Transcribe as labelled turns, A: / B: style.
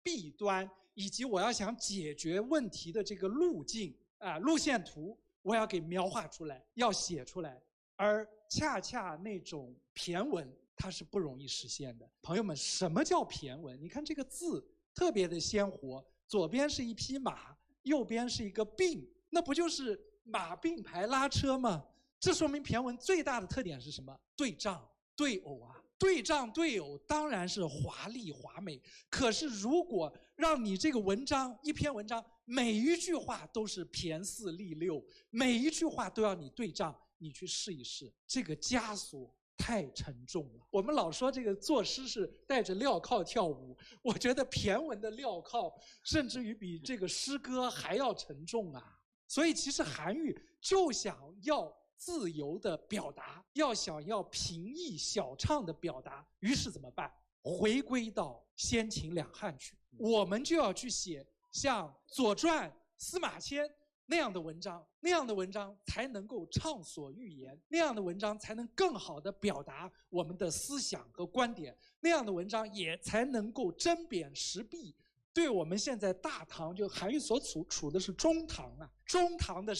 A: 弊端，以及我要想解决问题的这个路径路线图，我要给描画出来，要写出来。而恰恰那种骈文，它是不容易实现的。朋友们，什么叫骈文？你看这个字特别的鲜活，左边是一匹马，右边是一个并，那不就是马并排拉车吗？这说明骈文最大的特点是什么？对仗、对偶啊。对仗对偶当然是华丽华美，可是如果让你这个文章一篇文章每一句话都是骈四俪六，每一句话都要你对仗，你去试一试，这个枷锁太沉重了。我们老说这个作诗是带着镣铐跳舞，我觉得骈文的镣铐甚至于比这个诗歌还要沉重啊。所以其实韩愈就想要自由的表达，想要平易小畅的表达，于是怎么办？回归到先秦两汉去，我们就要去写像《左传》司马迁那样的文章，那样的文章才能够畅所欲言，那样的文章才能更好的表达我们的思想和观点，那样的文章也才能够针砭时弊。对我们现在大唐，就韩愈所处的是中唐啊，中唐的